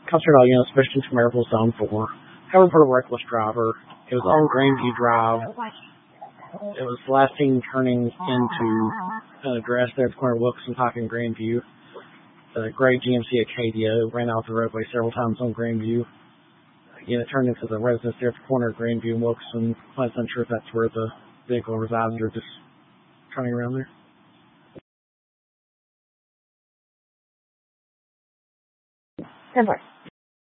Concerned all units, Mission to Maryville Zone 4. Have reported a reckless driver. It was on Grandview Drive. It was last seen turning into an address there at the corner of Wilkinson Pike and Grandview. The gray GMC Acadia ran off the roadway several times on Grandview. Again, it turned into the residence there at the corner of Grandview and Wilkinson. I'm not sure if that's where the vehicle resides or just turning around there. Ten 4.